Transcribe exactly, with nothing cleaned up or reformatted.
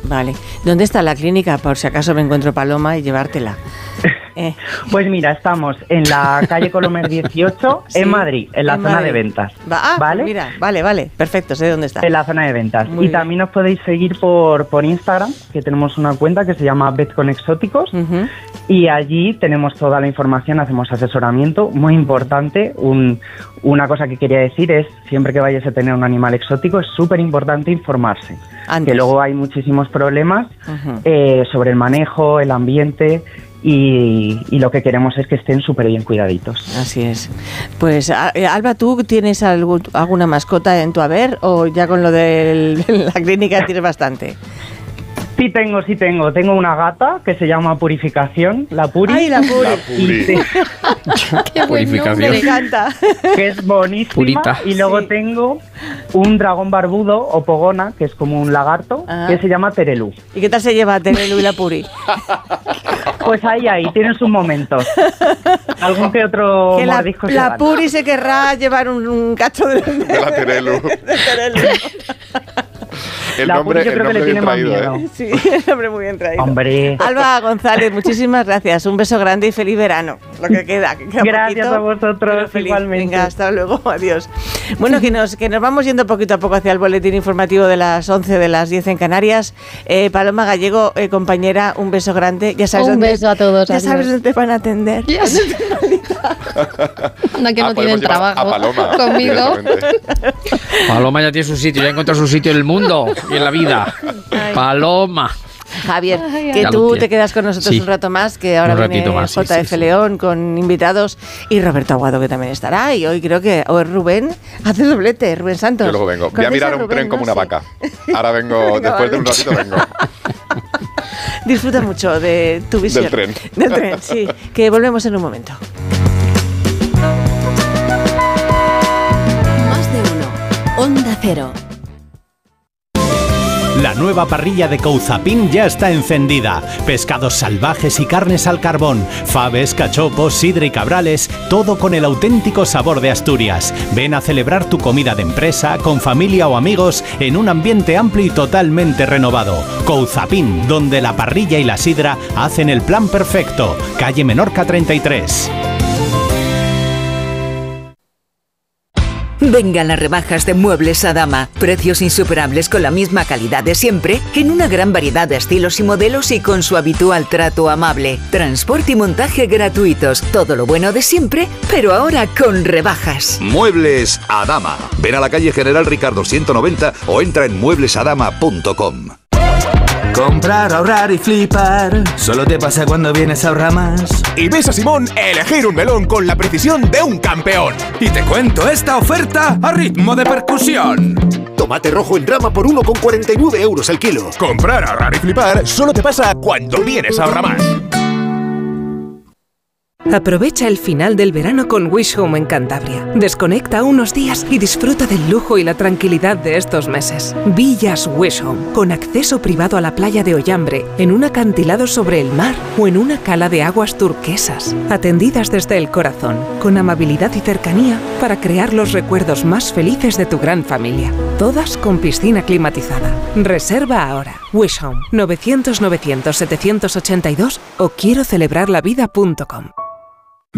Vale. ¿Dónde está la clínica? Por si acaso me encuentro Paloma y llevártela. Eh. Pues mira, estamos en la calle Colomer dieciocho, sí, en Madrid, en la en zona Madrid. de ventas. Va, ah, ¿vale? Pues mira, vale, vale, perfecto, sé dónde está. En la zona de ventas. Muy y bien. También nos podéis seguir por, por Instagram, que tenemos una cuenta que se llama Vet con Exóticos, uh-huh. y allí tenemos toda la información, hacemos asesoramiento. Muy importante, un, una cosa que quería decir es, siempre que vayas a tener un animal exótico, es súper importante informarse. Antes. Que luego hay muchísimos problemas uh-huh. eh, sobre el manejo, el ambiente... Y, y lo que queremos es que estén súper bien cuidaditos. Así es. Pues, Alba, ¿tú tienes algún, alguna mascota en tu haber o ya con lo de la clínica tienes bastante? Sí tengo, sí tengo. Tengo una gata que se llama Purificación, la Puri. ¡Ay, la Puri! La Puri. Sí. ¡Qué buen nombre! Me encanta. Que es bonísima. Purita. Y luego sí. tengo un dragón barbudo o pogona, que es como un lagarto, ah. que se llama Terelu. ¿Y qué tal se lleva Terelu y la Puri? Pues ahí, ahí, tienen sus momentos. Algún que otro que mordisco la, se la dan. Puri se querrá llevar un, un cacho de, de, de la Terelu. De Terelu. El la nombre, Puri yo creo el que le tiene traído, más miedo. ¿eh? Sí, el nombre muy bien traído. Hombre. Alba González, muchísimas gracias. Un beso grande y feliz verano. Lo que queda. Que queda gracias poquito, a vosotros, igualmente. Venga, hasta luego. Adiós. Bueno, que nos, que nos vamos yendo poquito a poco hacia el boletín informativo de las once, de las diez en Canarias. Eh, Paloma Gallego, eh, compañera, un beso grande. Ya sabes un dónde, beso a todos. Ya adiós. sabes dónde te van a atender. Yes. Anda que ah, no tienen trabajo a Paloma, conmigo. Paloma ya tiene su sitio, ya encontró su sitio en el mundo y en la vida. Ay. Paloma. Javier, ay, ay, que ya tú te quedas con nosotros sí. un rato más, que ahora un viene más, J F sí, sí, León sí. con invitados y Roberto Aguado, que también estará. Y hoy creo que o es Rubén, hace doblete, Rubén Santos. Yo luego vengo. Voy a mirar a un Rubén, tren como ¿no? una vaca. Ahora vengo, venga, después vale. de un ratito vengo. Disfruta mucho de tu visión. Del tren. Del tren, sí. Que volvemos en un momento. Más de uno. Onda Cero. La nueva parrilla de Couzapin ya está encendida. Pescados salvajes y carnes al carbón, faves, cachopos, sidra y cabrales, todo con el auténtico sabor de Asturias. Ven a celebrar tu comida de empresa, con familia o amigos, en un ambiente amplio y totalmente renovado. Couzapin, donde la parrilla y la sidra hacen el plan perfecto. Calle Menorca treinta y tres. Vengan las rebajas de Muebles Adama. Precios insuperables con la misma calidad de siempre, en una gran variedad de estilos y modelos y con su habitual trato amable. Transporte y montaje gratuitos. Todo lo bueno de siempre, pero ahora con rebajas. Muebles Adama. Ven a la calle General Ricardo ciento noventa o entra en muebles adama punto com. Comprar, ahorrar y flipar, solo te pasa cuando vienes a Ahorramás. Y ves a Simón elegir un melón con la precisión de un campeón. Y te cuento esta oferta a ritmo de percusión. Tomate rojo en rama por uno con cuarenta y nueve euros el kilo. Comprar, ahorrar y flipar solo te pasa cuando vienes a Ahorramás. Aprovecha el final del verano con Wish Home en Cantabria. Desconecta unos días y disfruta del lujo y la tranquilidad de estos meses. Villas Wish Home, con acceso privado a la playa de Ollambre, en un acantilado sobre el mar o en una cala de aguas turquesas. Atendidas desde el corazón, con amabilidad y cercanía para crear los recuerdos más felices de tu gran familia. Todas con piscina climatizada. Reserva ahora. Wish Home, novecientos novecientos setecientos ochenta y dos o quiero celebrar la vida punto com.